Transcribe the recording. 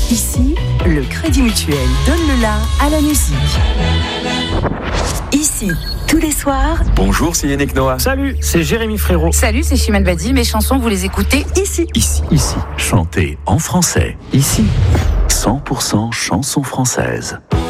Ici, le Crédit Mutuel donne le la à la musique. Ici, tous les soirs. Bonjour, c'est Yannick Noah. Salut, c'est Jérémy Frérot. Salut, c'est Chimène Badi. Mes chansons, vous les écoutez Ici. Chantez en français. Ici, 100% chansons françaises.